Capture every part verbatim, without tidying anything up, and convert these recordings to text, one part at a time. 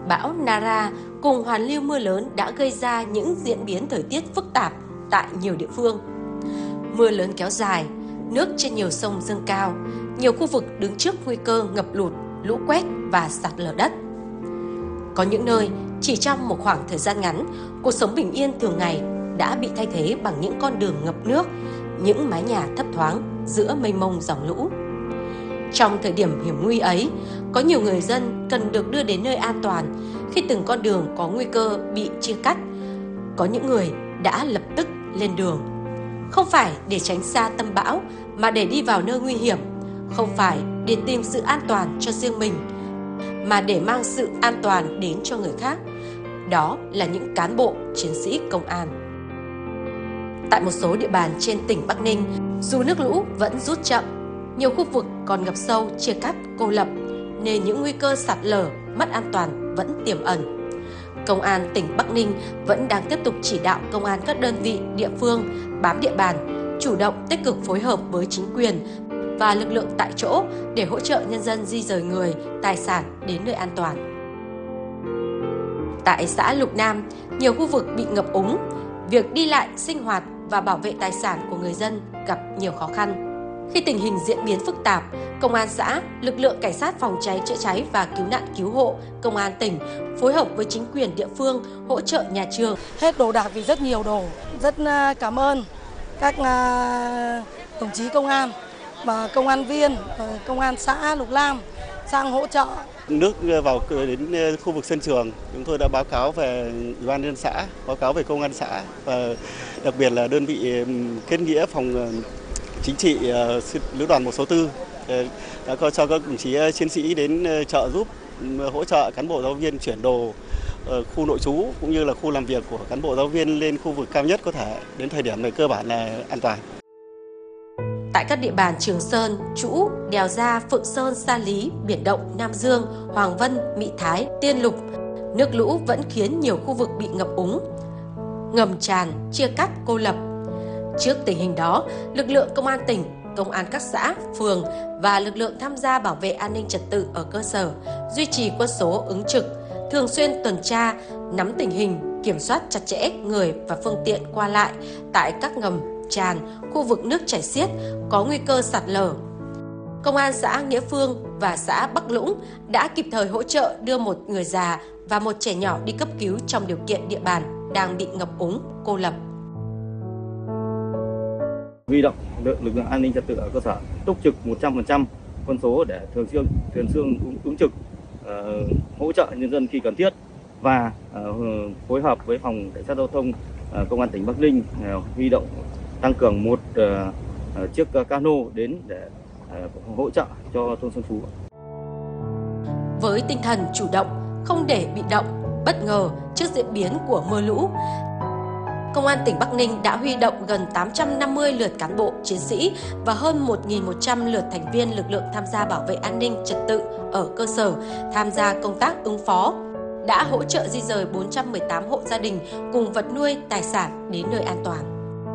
bão Nara cùng hoàn lưu mưa lớn đã gây ra những diễn biến thời tiết phức tạp tại nhiều địa phương. Mưa lớn kéo dài, nước trên nhiều sông dâng cao, nhiều khu vực đứng trước nguy cơ ngập lụt, lũ quét và sạt lở đất. Có những nơi, chỉ trong một khoảng thời gian ngắn, cuộc sống bình yên thường ngày đã bị thay thế bằng những con đường ngập nước, những mái nhà thấp thoáng giữa mênh mông dòng lũ. Trong thời điểm hiểm nguy ấy, có nhiều người dân cần được đưa đến nơi an toàn khi từng con đường có nguy cơ bị chia cắt. Có những người đã lập tức lên đường, không phải để tránh xa tâm bão mà để đi vào nơi nguy hiểm, không phải để tìm sự an toàn cho riêng mình, mà để mang sự an toàn đến cho người khác. Đó là những cán bộ, chiến sĩ công an. Tại một số địa bàn trên tỉnh Bắc Ninh, dù nước lũ vẫn rút chậm, nhiều khu vực còn ngập sâu, chia cắt, cô lập, nên những nguy cơ sạt lở, mất an toàn vẫn tiềm ẩn. Công an tỉnh Bắc Ninh vẫn đang tiếp tục chỉ đạo công an các đơn vị địa phương bám địa bàn, chủ động tích cực phối hợp với chính quyền và lực lượng tại chỗ để hỗ trợ nhân dân di dời người, tài sản đến nơi an toàn. Tại xã Lục Nam, nhiều khu vực bị ngập úng, việc đi lại, sinh hoạt và bảo vệ tài sản của người dân gặp nhiều khó khăn. Khi tình hình diễn biến phức tạp, Công an xã, lực lượng cảnh sát phòng cháy chữa cháy và cứu nạn cứu hộ, Công an tỉnh phối hợp với chính quyền địa phương hỗ trợ nhà trường. Hết đồ đạc vì rất nhiều đồ. Rất cảm ơn các đồng chí công an và công an viên, công an xã Lục Nam sang hỗ trợ. Nước vào đến khu vực sân trường, chúng tôi đã báo cáo về Ủy ban nhân dân xã, báo cáo về công an xã và đặc biệt là đơn vị kết nghĩa phòng chính trị lữ đoàn một số tư đã có cho các đồng chí chiến sĩ đến trợ giúp hỗ trợ cán bộ giáo viên chuyển đồ khu nội trú cũng như là khu làm việc của cán bộ giáo viên lên khu vực cao nhất có thể, đến thời điểm này cơ bản là an toàn. Tại các địa bàn Trường Sơn, Trũ, Đèo Gia, Phượng Sơn, Sa Lý, Biển Động, Nam Dương, Hoàng Vân, Mị Thái, Tiên Lục, nước lũ vẫn khiến nhiều khu vực bị ngập úng, ngầm tràn, chia cắt, cô lập. Trước tình hình đó, lực lượng công an tỉnh, công an các xã, phường và lực lượng tham gia bảo vệ an ninh trật tự ở cơ sở duy trì quân số ứng trực, thường xuyên tuần tra, nắm tình hình, kiểm soát chặt chẽ người và phương tiện qua lại tại các ngầm, tràn, khu vực nước chảy xiết có nguy cơ sạt lở. Công an xã Nghĩa Phương và xã Bắc Lũng đã kịp thời hỗ trợ đưa một người già và một trẻ nhỏ đi cấp cứu trong điều kiện địa bàn đang bị ngập úng, cô lập. Huy động lực lượng an ninh trật tự ở cơ sở túc trực một trăm phần trăm quân số để thường xuyên thường xuyên ứng trực, uh, hỗ trợ nhân dân khi cần thiết và uh, phối hợp với phòng cảnh sát giao thông uh, công an tỉnh Bắc Ninh uh, huy động tăng cường một uh, chiếc cano đến để uh, hỗ trợ cho thôn Xuân Phú. Với tinh thần chủ động, không để bị động, bất ngờ trước diễn biến của mưa lũ, Công an tỉnh Bắc Ninh đã huy động gần tám trăm năm mươi lượt cán bộ, chiến sĩ và hơn một nghìn một trăm lượt thành viên lực lượng tham gia bảo vệ an ninh trật tự ở cơ sở tham gia công tác ứng phó, đã hỗ trợ di dời bốn trăm mười tám hộ gia đình cùng vật nuôi, tài sản đến nơi an toàn.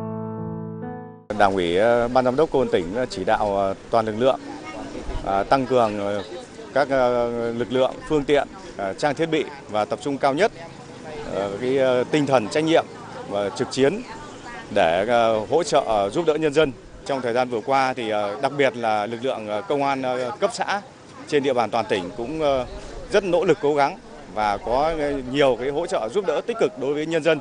Đảng ủy Ban giám đốc Công an tỉnh chỉ đạo toàn lực lượng tăng cường các lực lượng, phương tiện, trang thiết bị và tập trung cao nhất cái tinh thần trách nhiệm và trực chiến để hỗ trợ giúp đỡ nhân dân. Trong thời gian vừa qua thì đặc biệt là lực lượng công an cấp xã trên địa bàn toàn tỉnh cũng rất nỗ lực cố gắng và có nhiều cái hỗ trợ giúp đỡ tích cực đối với nhân dân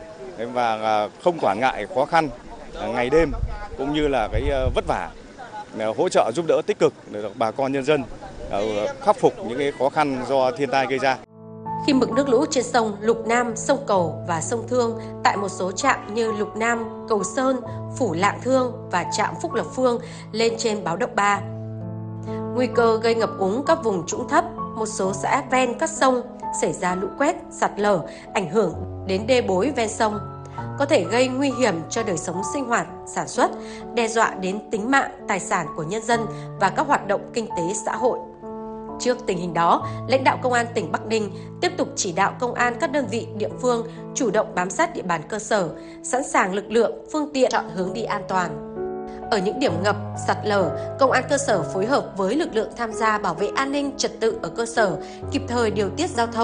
và không quản ngại khó khăn ngày đêm cũng như là cái vất vả, hỗ trợ giúp đỡ tích cực để bà con nhân dân khắc phục những cái khó khăn do thiên tai gây ra. Khi mực nước lũ trên sông Lục Nam, sông Cầu và sông Thương tại một số trạm như Lục Nam, Cầu Sơn, Phủ Lạng Thương và trạm Phúc Lộc Phương lên trên báo động ba. Nguy cơ gây ngập úng các vùng trũng thấp, một số xã ven các sông xảy ra lũ quét, sạt lở, ảnh hưởng đến đê bối ven sông, có thể gây nguy hiểm cho đời sống sinh hoạt, sản xuất, đe dọa đến tính mạng, tài sản của nhân dân và các hoạt động kinh tế xã hội. Trước tình hình đó, lãnh đạo Công an tỉnh Bắc Ninh tiếp tục chỉ đạo công an các đơn vị địa phương chủ động bám sát địa bàn cơ sở, sẵn sàng lực lượng, phương tiện chọn hướng đi an toàn. Ở những điểm ngập, sạt lở, công an cơ sở phối hợp với lực lượng tham gia bảo vệ an ninh trật tự ở cơ sở, kịp thời điều tiết giao thông.